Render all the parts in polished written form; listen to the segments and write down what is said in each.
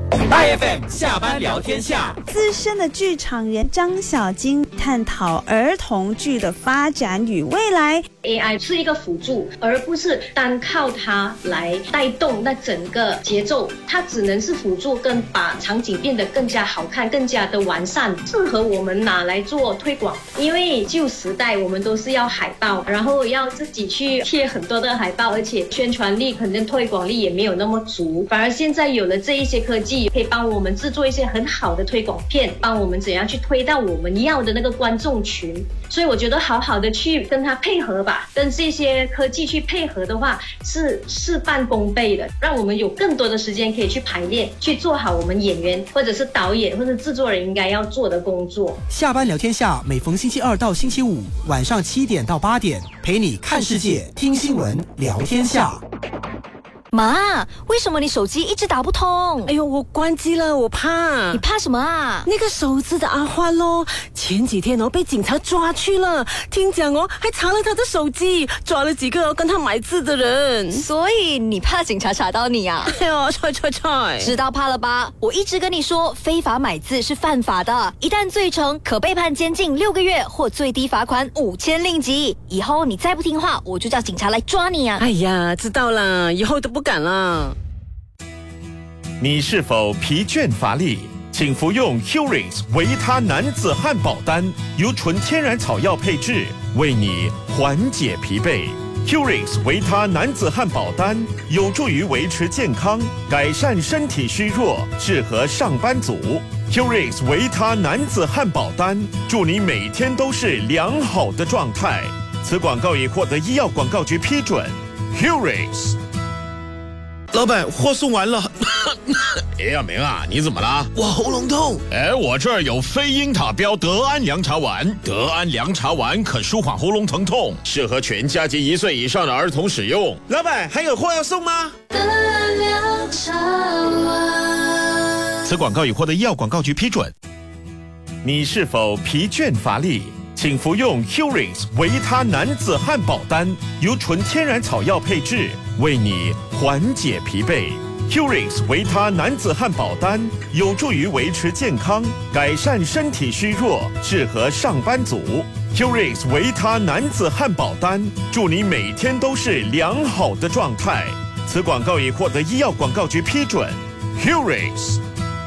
IFM 下班聊天下， 资深的剧场人张小金探讨儿童剧的发展与未来。 AI 是一个辅助，而不是单靠它来带动那整个节奏，它只能是辅助，跟把场景变得更加好看，更加的完善，适合我们拿来做推广。因为旧时代我们都是要海报，然后要自己去贴很多的海报，而且宣传力可能推广力也没有那么足，反而现在有了这一些科技，可以帮我们制作一些很好的推广片，帮我们怎样去推到我们要的那个观众群。所以我觉得好好的去跟它配合吧，跟这些科技去配合的话，是事半功倍的，让我们有更多的时间可以去排练，去做好我们演员或者是导演或者制作人应该要做的工作。 下班聊天下，每逢星期二到星期五晚上7点到8点，陪你看世界、听新闻、聊天下。 妈，为什么你手机一直打不通？ 哎呦，我关机了，我怕。 你怕什么啊？ 那个手指的阿欢咯，前几天被警察抓去了，听讲还查了他的手机，抓了几个跟他买字的人。 所以你怕警察查到你啊？ 哎呦，踹！ 知道怕了吧？我一直跟你说，非法买字是犯法的，一旦罪成，可被判监禁6个月或最低罚款5000令吉。以后你再不听话，我就叫警察来抓你啊！ 哎呀，知道了，以后都不敢了。 你是否疲倦乏力？请服用 Curings 维他男子汉堡丹，由纯天然草药配制，为你缓解疲惫。Curings 维他男子汉堡丹有助于维持健康，改善身体虚弱，适合上班族。Curings 维他男子汉堡丹，祝你每天都是良好的状态。此广告已获得医药广告局批准。Curings。 老板，货送完了。 哎呀，明啊，你怎么了？ 我喉咙痛。 哎，我这儿有非英塔标德安凉茶丸，德安凉茶丸可舒缓喉咙疼痛，适合全家及1岁以上的儿童使用。 老板，还有货要送吗？ 德安凉茶丸。 此广告已获得医药广告局批准。你是否疲倦乏力？请服用 Curings 维他男子汉堡丹，由纯天然草药配制，为你缓解疲惫。Curings 维他男子汉堡丹有助于维持健康，改善身体虚弱，适合上班族。Curings 维他男子汉堡丹，祝你每天都是良好的状态。此广告已获得医药广告局批准。Curings。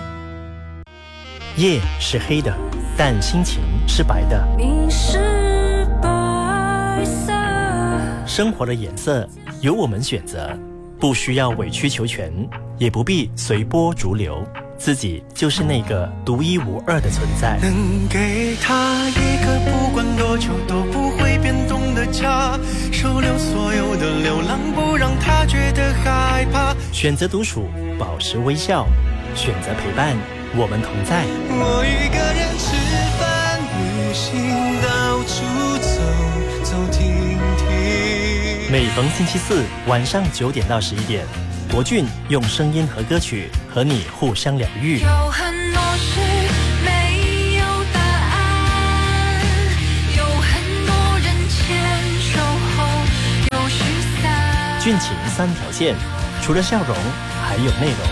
夜是黑的，但心情是白的。 你是白色。 生活的颜色由我们选择，不需要委曲求全，也不必随波逐流，自己就是那个独一无二的存在。 能给他一个不管多久都不会变动的家，收留所有的流浪，不让他觉得害怕。 选择独处，保持微笑，选择陪伴，我们同在。 我一个人吃饭、旅行，到处走停停。 每逢星期四晚上9点到11点，国俊用声音和歌曲和你互相疗愈。 有很多事没有答案，有很多人牵手后又失散。 俊情3条线，除了笑容，还有内容。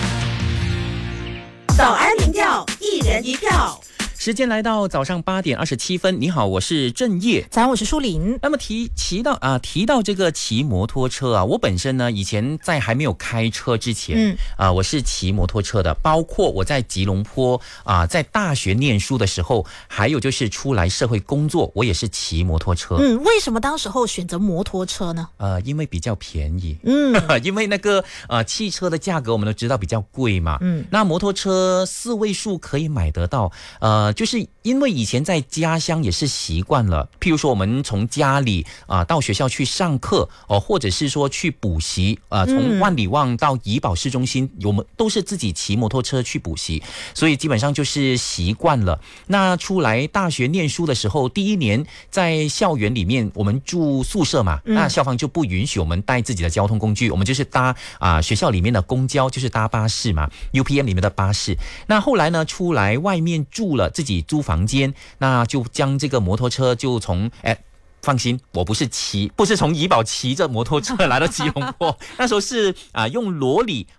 早安民调，1人1票。 时间来到早上8点27分。你好，我是郑业。 早安，我是舒林。 那么提到这个骑摩托车啊，我本身呢以前在还没有开车之前，我是骑摩托车的，包括我在吉隆坡在大学念书的时候，还有就是出来社会工作，我也是骑摩托车。 为什么当时候选择摩托车呢？ 因为比较便宜。因为那个汽车的价格我们都知道比较贵嘛。那摩托车4位数可以买得到。就是因为以前在家乡也是习惯了，譬如说我们从家里到学校去上课或者是说去补习从万里望到怡保市中心，我们都是自己骑摩托车去补习，所以基本上就是习惯了。那出来大学念书的时候，第1年在校园里面，我们住宿舍嘛，那校方就不允许我们带自己的交通工具，我们就是搭学校里面的公交，就是搭巴士嘛 ，UPM 里面的巴士。那后来呢，出来外面住了，自己租房间，那就将这个摩托车就从放心，我不是从怡保骑着摩托车来到吉隆坡，那时候是用罗里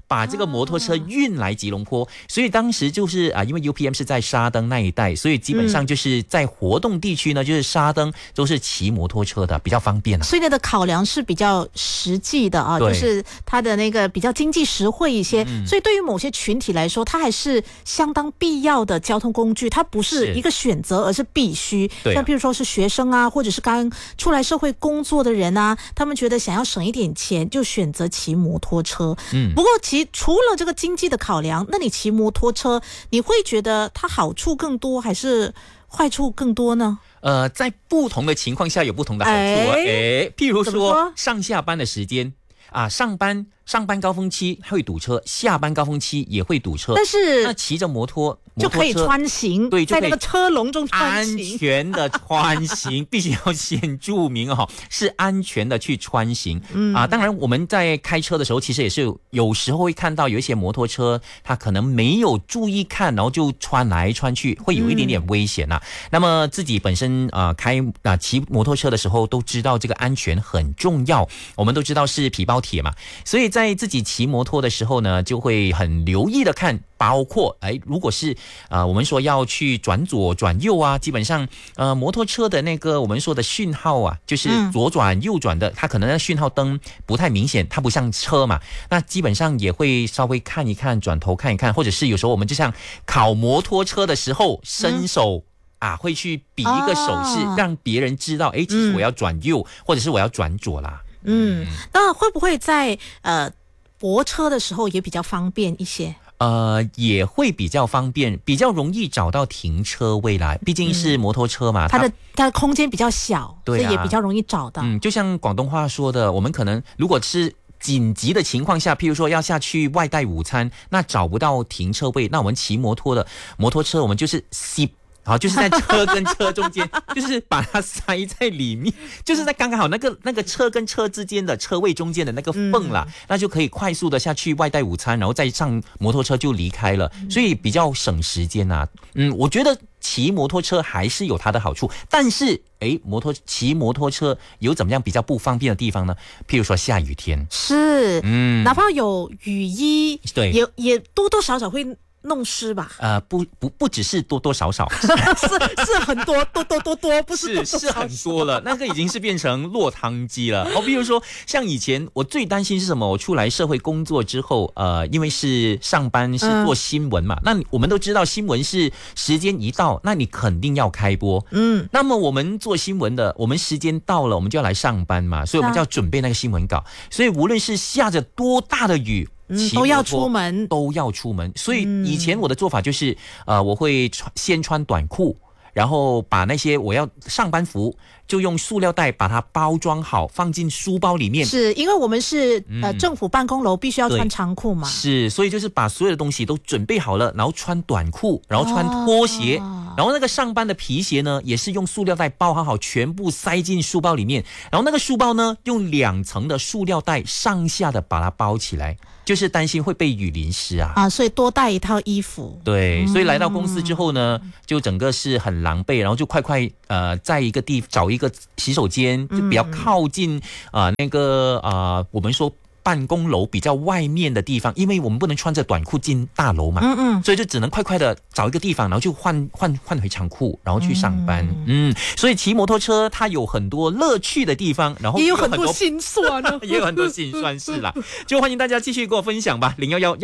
把这个摩托车运来吉隆坡，所以当时就是因为 UPM 是在沙登那一带，所以基本上就是在活动地区呢，就是沙登都是骑摩托车的，比较方便啊。 所以的考量是比较实际的啊，就是它的那个比较经济实惠一些，所以对于某些群体来说，它还是相当必要的交通工具，它不是一个选择，而是必须。像譬如说是学生啊，或者是刚出来社会工作的人啊，他们觉得想要省一点钱，就选择骑摩托车。不过其实除了这个经济的考量，那你骑摩托车，你会觉得它好处更多还是坏处更多呢？ 在不同的情况下有不同的好处啊。譬如说上下班的时间啊，上班高峰期会堵车，下班高峰期也会堵车， 但是那骑着摩托就可以穿行， 对， 在那个车龙中穿行，安全的穿行，必须要先注明是安全的去穿行。当然我们在开车的时候，其实也是有时候会看到有一些摩托车，它可能没有注意看，然后就穿来穿去，会有一点点危险啊。那么自己本身骑摩托车的时候，都知道这个安全很重要，我们都知道是皮包铁嘛，所以在自己骑摩托的时候呢，就会很留意的看，包括如果是我们说要去转左转右啊，基本上摩托车的那个我们说的讯号啊，就是左转右转的，它可能讯号灯不太明显，它不像车嘛，那基本上也会稍微看一看，转头看一看，或者是有时候我们就像考摩托车的时候伸手会去比一个手势，让别人知道其实我要转右，或者是我要转左啦。 那会不会在泊车的时候也比较方便一些？ 也会比较方便，比较容易找到停车位来，毕竟是摩托车嘛， 它的空间比较小，所以也比较容易找到。 就像广东话说的，我们可能如果是紧急的情况下，譬如说要下去外带午餐，那找不到停车位，那我们骑摩托车，我们就是就是在车跟车中间，就是把它塞在里面，就是在刚刚好那个车跟车之间的车位中间的那个缝啦，那就可以快速的下去外带午餐，然后再上摩托车就离开了，所以比较省时间啊。我觉得骑摩托车还是有它的好处，但是骑摩托车有怎么样比较不方便的地方呢？譬如说下雨天， 是，哪怕有雨衣，对，也多多少少会弄湿吧？ 不只是多多少少， 是很多，多，不是是很多了。那个已经是变成落汤鸡了。比如说像以前我最担心是什么？我出来社会工作之后，因为是上班是做新闻嘛，那我们都知道新闻是时间一到，那你肯定要开播。那么我们做新闻的，我们时间到了，我们就要来上班嘛，所以我们就要准备那个新闻稿。所以无论是下着多大的雨， 都要出门， 所以以前我的做法就是，我会先穿短裤，然后把那些我要上班服就用塑料袋把它包装好，放进书包里面。 是因为我们是政府办公楼，必须要穿长裤嘛。 是，所以就是把所有的东西都准备好了，然后穿短裤，然后穿拖鞋，然后那个上班的皮鞋呢，也是用塑料袋包好，全部塞进书包里面。然后那个书包呢，用2层的塑料袋上下的把它包起来。就是担心会被雨淋湿所以多带一套衣服。 对，所以来到公司之后呢，就整个是很狼狈，然后就快在一个找一个洗手间，就比较靠近那个我们说办公楼比较外面的地方，因为我们不能穿着短裤进大楼嘛，所以就只能快的找一个地方，然后就换回长裤，然后去上班。所以骑摩托车它有很多乐趣的地方，然后也有很多辛酸呢， 也有很多辛酸事啦。就欢迎大家继续跟我分享吧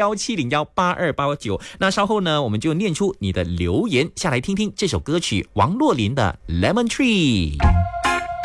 ，011-1701-8289。那稍后呢，我们就念出你的留言下来，听听这首歌曲王若琳的《Lemon Tree》。